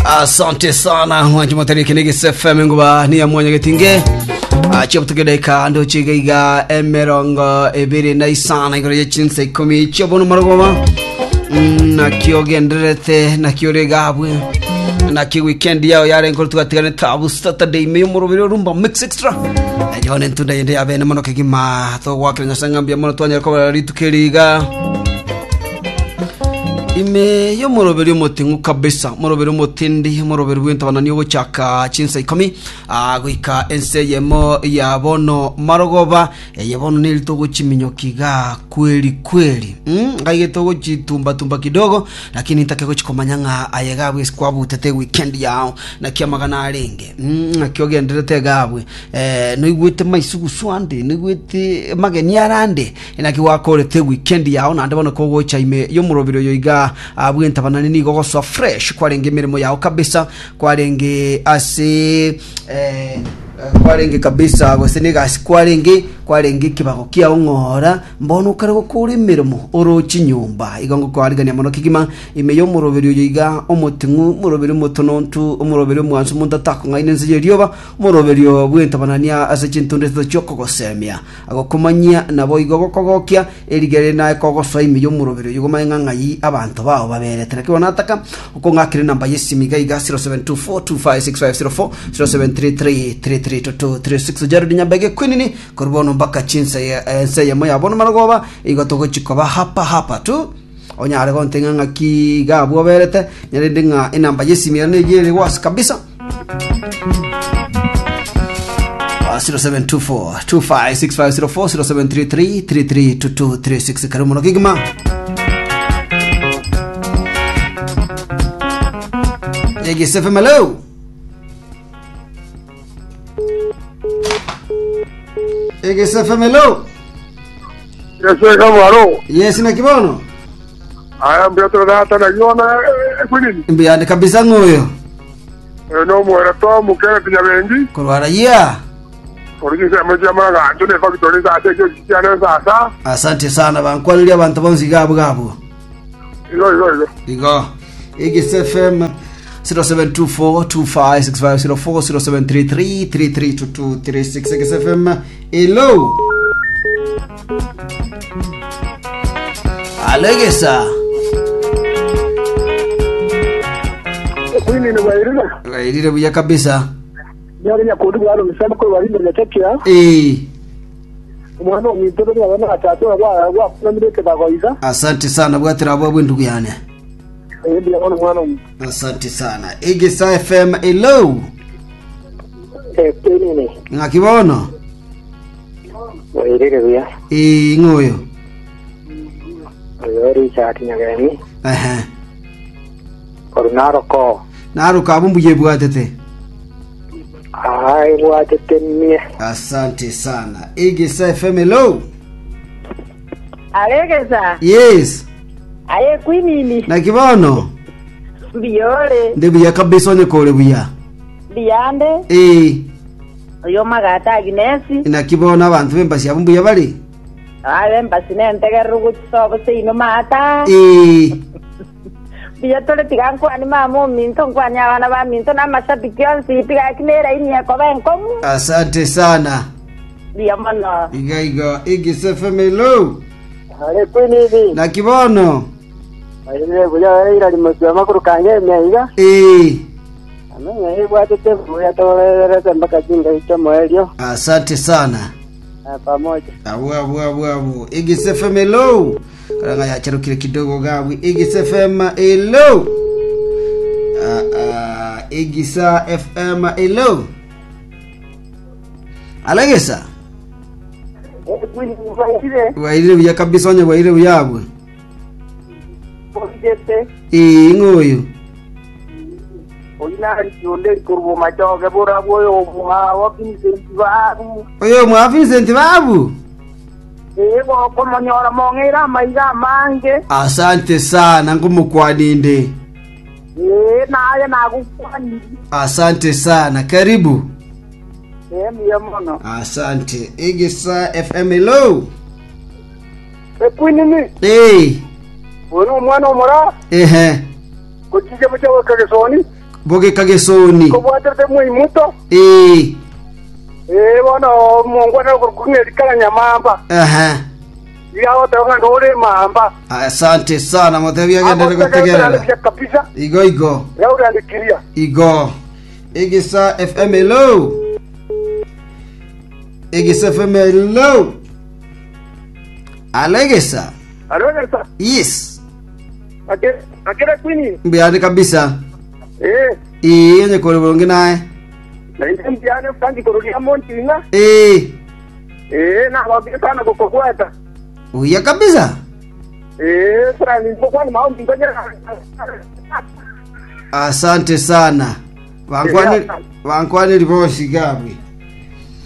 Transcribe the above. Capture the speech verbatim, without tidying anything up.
Asante sana mwanji matariki nigi S F M nguba ni ya mwanya getinge acha butugedeka ndo chigaiga emerongo ebiri na isana igoro yachinse komi chobono maragoma na kiogenderete na kioregabwe na ki weekend yao yare ngol tugatigane tabu Saturday me murobiro rumba mix extra ajone ntunda yende yabe na mono kigima to wakenya sangambia mono twanya ko ritukeriga ime yo morobero motingu kabisa morobero motindi morobero wintabana niyo chaka chinsa ikomi aguika enseyemo ya bono marogoba yebono nilito guchiminyo kiga kweli kweli mm gayeto guchitumba tumba kidogo lakini nitake guchikomanyanga ayegabwe skwabu tete weekend yao na kiamagana alenge mm akiogenderete gabwe eh no igwete maisugu swande no igwete mageni arande inaki wakorete weekend yao na ndabona ko gocha ime yo morobero yo iga abwenta banani ni gogoso fresh kwarenge mirimo yao kabisa kwarenge ase eh kwarenge kabisa goseniga kwarenge kwarenge kibago kia ongora mbono karego kuri mirimo orochi nyumba igongo kwarigania mono kigima imeyo murobero yiga omotingu murobero motonontu umurobero mwanzu mundatako ngaine nzije ryoba murobero bwenta banania ase chintunde cyoko gosemia agokomanya nabo igogo kogokia erigere na kogoso imeyo murobero yigoma ngangayi abantu bawo baberetera kibona ataka uko ngakire namba yesimiga iga zero seven two four two five six five zero four zero seven three three three three two two three six jarudi nyabege kwinini korbono mpaka chinsa ya ense ya moya bono maragoba igotogo chikoba hapa hapa tu onyare gontenga ngaki gabo berete nyarindinga inamba yesimira nejere was kabisa zero seven two four two five six five zero four zero seven three three three three two two three six karumo kigima yegi S F M hello Ege S F M hello. Yes, hello. Yes, na kibono. Aya mbeto data na yona kwinini. Mbiande kabisa ngoyo. No mwera to mukere tinyabengi. Korwara ya. Korije sema jamaa ga ntone factory za teke kiana sasa. Asante sana bankwalilia abantu bonzi gabo gabo. Igo igo igo. Igo. Ege S F M zero seven two four two five six five zero four zero seven three three three three two two three six X F M hello alegesa kwini ni wairira wairira buya kabisa yari nyakundi bwaro misama ko bari ndetse cyakia eh umwana umitoto yabana atatu wa wa kumureke bagoiza asante sana bwatira abo bwindugu yane Ebi ya mwana asante sana Igisa F M hello eh penini ngakibono wairire buya eh ngoyo yari chati nyagani eh korunaro ko naro kabumbuye bwatete ai bwatete mie asante sana Igisa F M hello Alegeza yes aye kwinini na kibono biyore ndebuya kabisa onye kole buya biyande eh yo magata Agnesi na kibono abantu bembasi abumbuye bali aye mbasi nentegeru gutsobo seino mata eh biya tole tiganko ani mamo minto kwanya abana ba minto na mashabiki yonsi piga kinera ini yako benkomu asante sana biya mana iga iga Igisa F M hello ale kwinini na kibono aile buya ira limosya makuru kange meiga eh amenya hii bwatete buya tolera mpaka jinga hicho moelio asante sana pamoja abu abu abu abu Igisa F M hello karanga ya charukire kidogo gawi Igisa F M hello ah ah Igisa F M hello Alegesa kwinini wairire wairire buya kabisa onye wairire buyabwe bwatete eh ngoyo oyina yonde kurbo machoge bora boyo mwa wapinse babu oyo mwa Vincent babu ego komonyora mongera maiga mange asante sana ngumukwaninde eh naye nakukwani asante sana karibu eh miyamono asante Igisa F M hello e kwinini eh uri umwana umura ehe kujije mucyo wakagesoni boge kagesoni ko bwatete muy muto eh eh bono mungu na kurkunye dikala nyamamba aha yao taona ndore mamba asante sana motebia gendere gutegerera kabisa igo igo yao yandikiria igo Egisa F M hello Egisa F M hello Alegesa alogesa yes ake akira kwini mbiani kabisa eh eh yenye kole bonge naye na mbiane frangi kurudia montina eh eh na wabia sana kukokwata uya kabisa eh sura ni kwa maombi ngoja asante sana wankwani wankwani riboshi gabi